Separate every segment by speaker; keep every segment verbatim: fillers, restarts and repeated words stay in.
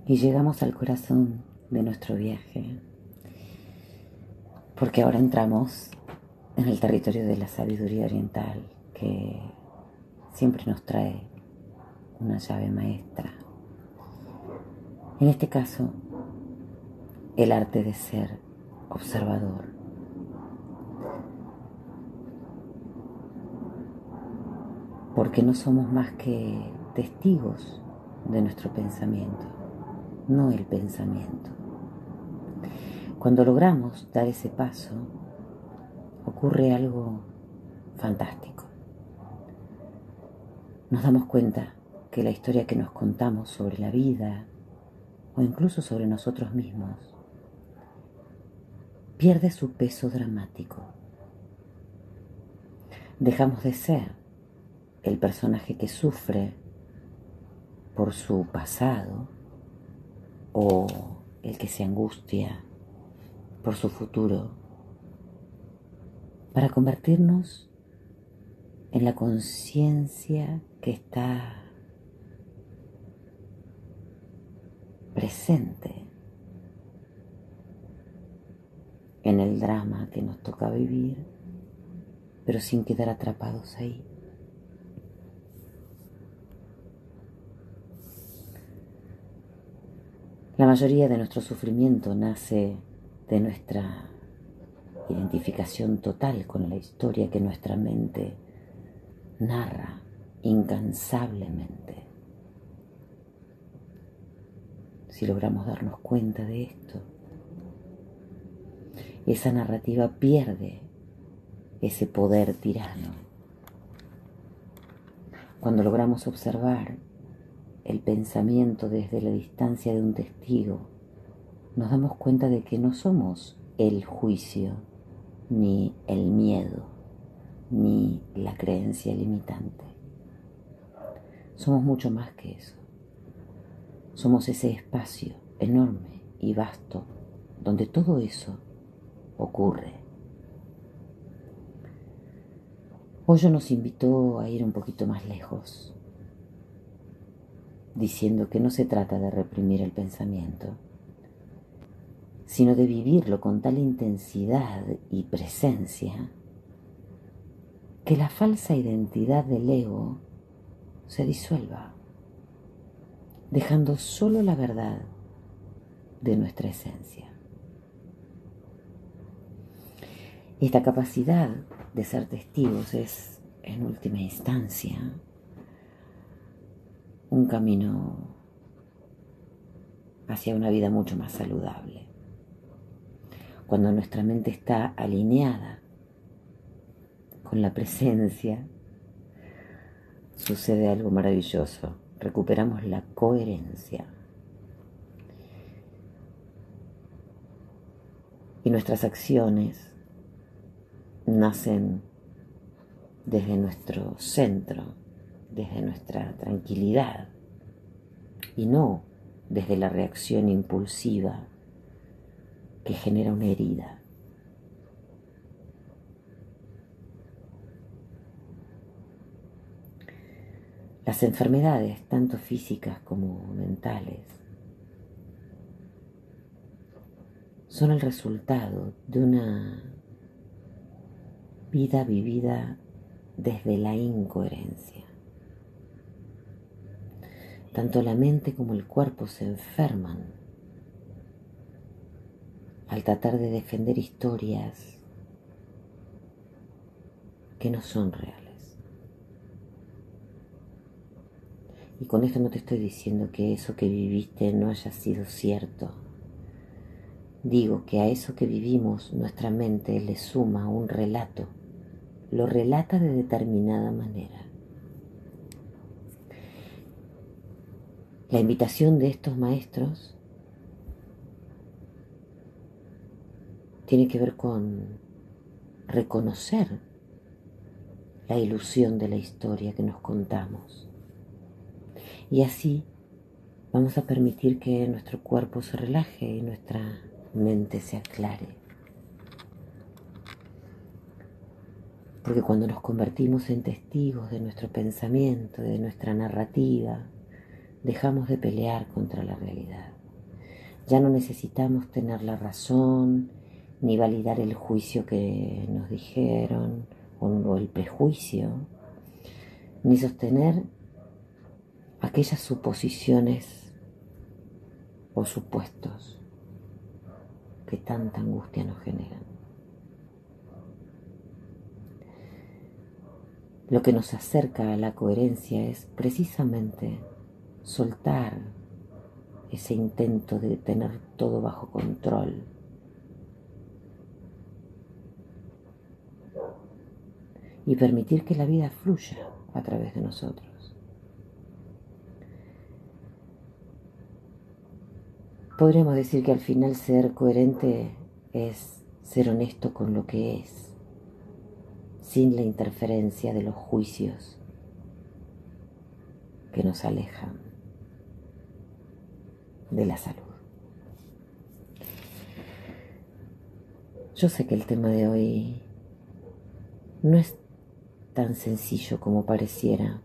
Speaker 1: Y llegamos al corazón de nuestro viaje, porque ahora entramos en el territorio de la sabiduría oriental, que siempre nos trae una llave maestra. En este caso, el arte de ser observador. Porque no somos más que testigos de nuestro pensamiento, no el pensamiento. Cuando logramos dar ese paso, ocurre algo fantástico. Nos damos cuenta que la historia que nos contamos sobre la vida o incluso sobre nosotros mismos pierde su peso dramático. Dejamos de ser el personaje que sufre por su pasado o el que se angustia por su futuro, para convertirnos en la conciencia que está presente en el drama que nos toca vivir, pero sin quedar atrapados ahí. La mayoría de nuestro sufrimiento nace de nuestra identificación total con la historia que nuestra mente narra incansablemente. Si logramos darnos cuenta de esto, esa narrativa pierde ese poder tirano. Cuando logramos observar el pensamiento desde la distancia de un testigo, nos damos cuenta de que no somos el juicio, ni el miedo, ni la creencia limitante. Somos mucho más que eso. Somos ese espacio enorme y vasto donde todo eso ocurre. Hoyo nos invitó a ir un poquito más lejos, diciendo que no se trata de reprimir el pensamiento, sino de vivirlo con tal intensidad y presencia que la falsa identidad del ego se disuelva, dejando solo la verdad de nuestra esencia. Esta capacidad de ser testigos es, en última instancia, un camino hacia una vida mucho más saludable. Cuando nuestra mente está alineada con la presencia, sucede algo maravilloso. Recuperamos la coherencia. Y nuestras acciones nacen desde nuestro centro, desde nuestra tranquilidad, y no desde la reacción impulsiva que genera una herida. Las enfermedades, tanto físicas como mentales, son el resultado de una vida vivida desde la incoherencia. Tanto la mente como el cuerpo se enferman al tratar de defender historias que no son reales. Y con esto no te estoy diciendo que eso que viviste no haya sido cierto. Digo que a eso que vivimos nuestra mente le suma un relato, lo relata de determinada manera. La invitación de estos maestros tiene que ver con reconocer la ilusión de la historia que nos contamos. Y así vamos a permitir que nuestro cuerpo se relaje y nuestra mente se aclare. Porque cuando nos convertimos en testigos de nuestro pensamiento, de nuestra narrativa, dejamos de pelear contra la realidad. Ya no necesitamos tener la razón, ni validar el juicio que nos dijeron, o el prejuicio, ni sostener aquellas suposiciones o supuestos que tanta angustia nos generan. Lo que nos acerca a la coherencia es precisamente soltar ese intento de tener todo bajo control. Y permitir que la vida fluya a través de nosotros. Podríamos decir que al final ser coherente es ser honesto con lo que es, sin la interferencia de los juicios que nos alejan de la salud. Yo sé que el tema de hoy no es tan sencillo como pareciera,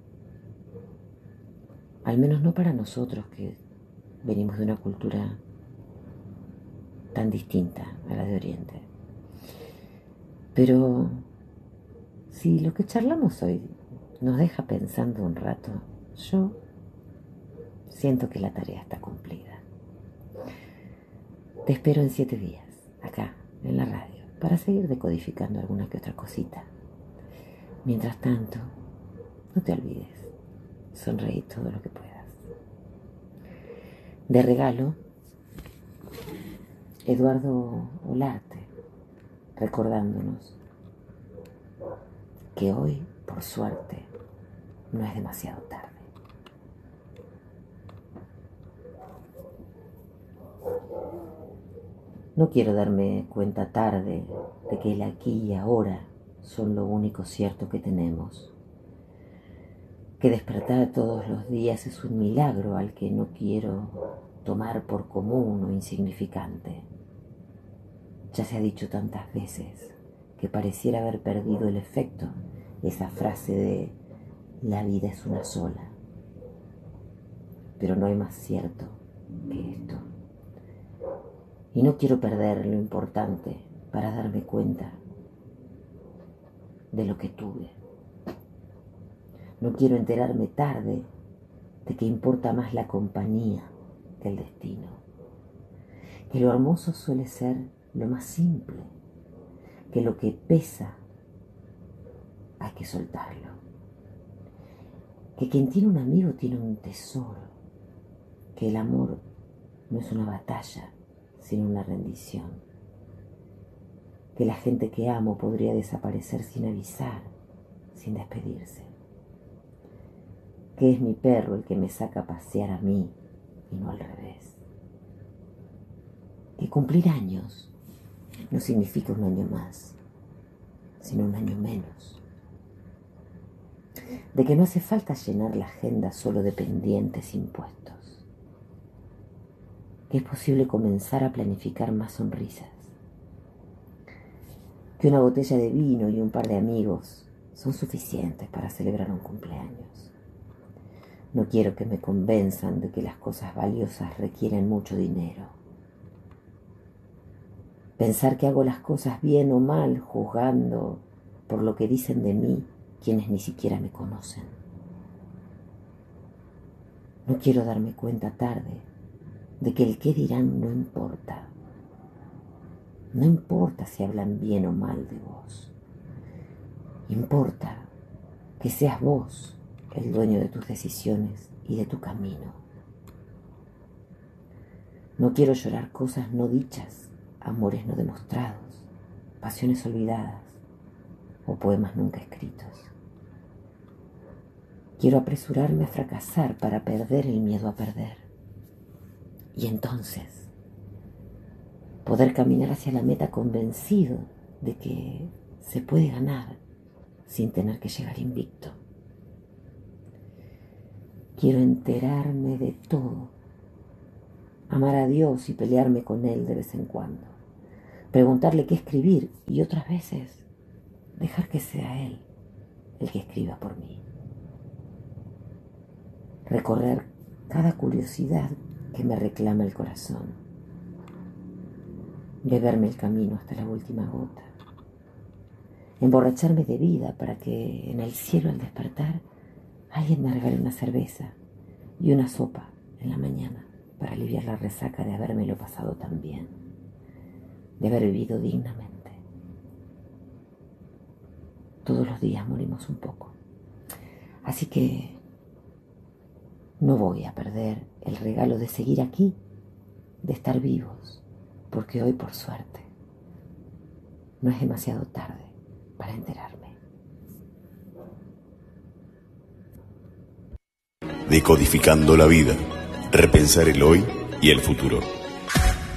Speaker 1: al menos no para nosotros que venimos de una cultura tan distinta a la de Oriente. Pero si lo que charlamos hoy nos deja pensando un rato, yo siento que la tarea está cumplida. Te espero en siete días, acá, en la radio, para seguir decodificando alguna que otra cosita. Mientras tanto, no te olvides, sonreí todo lo que puedas. De regalo, Eduardo Olarte, recordándonos que hoy, por suerte, no es demasiado tarde. No quiero darme cuenta tarde de que el aquí y ahora son lo único cierto que tenemos. Que despertar todos los días es un milagro al que no quiero tomar por común o insignificante. Ya se ha dicho tantas veces que pareciera haber perdido el efecto esa frase de la vida es una sola. Pero no hay más cierto que esto. Y no quiero perder lo importante para darme cuenta de lo que tuve. No quiero enterarme tarde de que importa más la compañía que el destino. Que lo hermoso suele ser lo más simple, que lo que pesa hay que soltarlo. Que quien tiene un amigo tiene un tesoro, que el amor no es una batalla, sino una rendición. Que la gente que amo podría desaparecer sin avisar, sin despedirse. Que es mi perro el que me saca a pasear a mí y no al revés. Que cumplir años no significa un año más, sino un año menos. De que no hace falta llenar la agenda solo de pendientes impuestos. Que es posible comenzar a planificar más sonrisas. Que una botella de vino y un par de amigos son suficientes para celebrar un cumpleaños. No quiero que me convenzan de que las cosas valiosas requieren mucho dinero. Pensar que hago las cosas bien o mal juzgando por lo que dicen de mí quienes ni siquiera me conocen. No quiero darme cuenta tarde de que el qué dirán no importa. No importa si hablan bien o mal de vos. Importa que seas vos el dueño de tus decisiones y de tu camino. No quiero llorar cosas no dichas, amores no demostrados, pasiones olvidadas o poemas nunca escritos. Quiero apresurarme a fracasar para perder el miedo a perder. Y entonces poder caminar hacia la meta convencido de que se puede ganar sin tener que llegar invicto. Quiero enterarme de todo, amar a Dios y pelearme con Él de vez en cuando, preguntarle qué escribir y otras veces dejar que sea Él el que escriba por mí. Recorrer cada curiosidad que me reclama el corazón beberme el camino hasta la última gota, emborracharme de vida para que en el cielo al despertar alguien me regale una cerveza y una sopa en la mañana para aliviar la resaca de habérmelo pasado tan bien, de haber vivido dignamente. Todos los días morimos un poco, así que no voy a perder el regalo de seguir aquí, de estar vivos, porque hoy, por suerte, no es demasiado tarde para enterarme.
Speaker 2: Decodificando la vida, repensar el hoy y el futuro.